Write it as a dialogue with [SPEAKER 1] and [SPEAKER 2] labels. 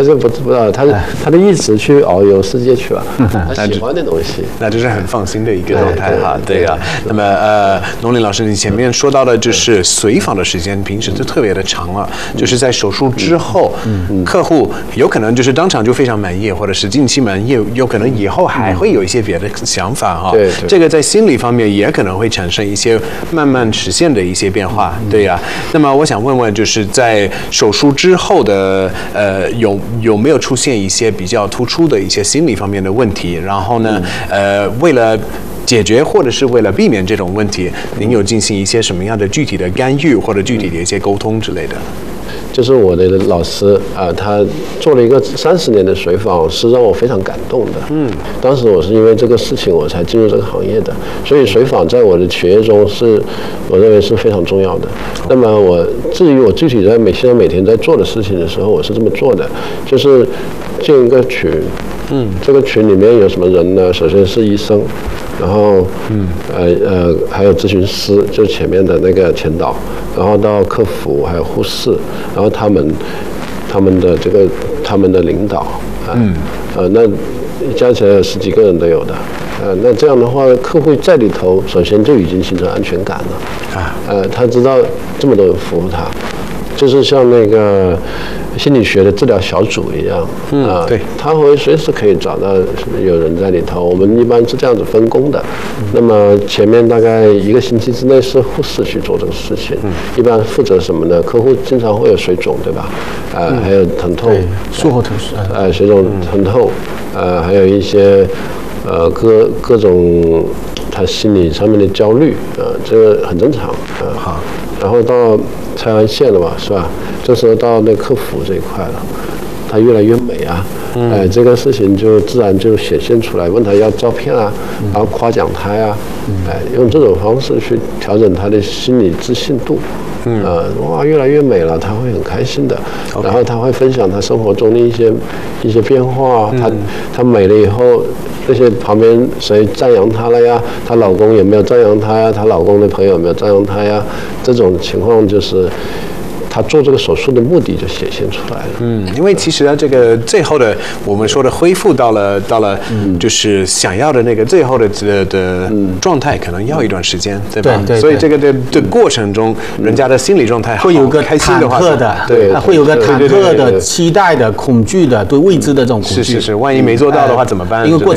[SPEAKER 1] 是不知道他的意思去遨游世界去了，他喜欢的东西，
[SPEAKER 2] 那这是很放心的一个状态哈。对啊，那么农林老师，你前面说到的就是随访的时间，平时就特别的长了，就是在手术之后，客户有可能就是当场就非常满意，或者是近期满意，有可能以后还会有一些别的想法哈。
[SPEAKER 1] 对，
[SPEAKER 2] 这个在心理方面也可能会产生一些慢慢实现的一些变化。对呀，那么我想问问，就是在手术之后的有没有出现一些比较突出的一些心理方面的问题？然后呢，为了解决或者是为了避免这种问题，您有进行一些什么样的具体的干预或者具体的一些沟通之类的？
[SPEAKER 1] 就是我的老师他做了一个30年的水访，是让我非常感动的。当时我是因为这个事情我才进入这个行业的，所以水访在我的学业中我认为是非常重要的。那么至于我具体在现在每天在做的事情的时候，我是这么做的，就是建一个群。这个群里面有什么人呢？首先是医生，然后还有咨询师，就是前面的那个前导，然后到客服，还有护士，然后他们的领导那加起来有10几个人都有的。那这样的话，客户在里头，首先就已经形成安全感了。他知道这么多人服务他，就是像那个心理学的治疗小组一样，对，他会随时可以找到有人在里头。我们一般是这样子分工的。那么前面大概1个星期之内是护士去做这个事情，一般负责什么呢？客户经常会有水肿，对吧？还有疼痛，
[SPEAKER 3] 术后疼痛，
[SPEAKER 1] 水肿、疼痛，还有一些各种他心理上面的焦虑，这个很正常。好，然后到拆完线了嘛，是吧？这时候到那客服这一块了，他越来越美啊，这个事情就自然就显现出来。问他要照片啊，然后夸奖他呀，用这种方式去调整他的心理自信度。哇，越来越美了，他会很开心的。然后他会分享他生活中的一些变化。他美了以后，那些旁边谁赞扬她了呀？她老公有没有赞扬她呀？她老公的朋友有没有赞扬她呀？这种情况就是他做这个手术的目的就显现出来了。
[SPEAKER 2] 因为其实呢，这个最后的我们说的恢复到了就是想要的那个最后的状态，可能要一段时间，对吧？
[SPEAKER 3] 对。
[SPEAKER 2] 所以这个的过程中，人家的心理状态
[SPEAKER 3] 会有个
[SPEAKER 2] 开心的话，
[SPEAKER 3] 对，会有个忐忑的、期待的、恐惧的、对未知的这种恐惧。
[SPEAKER 2] 是，万一没做到的话怎么办？
[SPEAKER 3] 因为